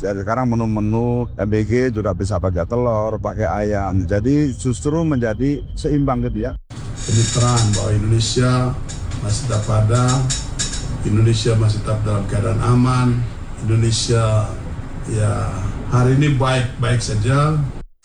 Jadi sekarang menu-menu MBG juga bisa pakai telur, pakai ayam. Jadi justru menjadi seimbang gitu ya. Ini terang bahwa Indonesia masih tetap ada, Indonesia masih tetap dalam keadaan aman, Indonesia ya hari ini baik-baik saja.